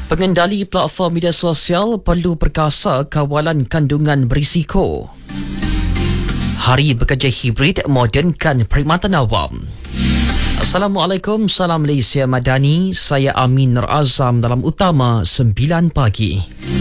Pengendali platform media sosial perlu perkasa kawalan kandungan berisiko. Hari Bekerja Hibrid modernkan perkhidmatan awam. Assalamualaikum, salam Malaysia Madani. Saya Amin Nur Azam dalam Utama 9 pagi.